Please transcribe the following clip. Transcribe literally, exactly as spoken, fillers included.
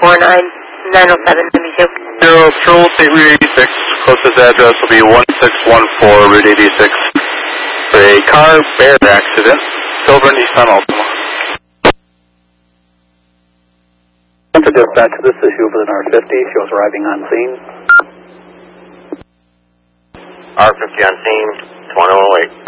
four nine nine oh seven seventy-two. Zero, Patrol, State Route eighty-six. Closest address will be one six one four Route eighty-six. A car bear accident, Silver Nissan Altima. To dispatch this issue with an R fifty, shows arriving on scene. R fifty on scene, twenty oh eight.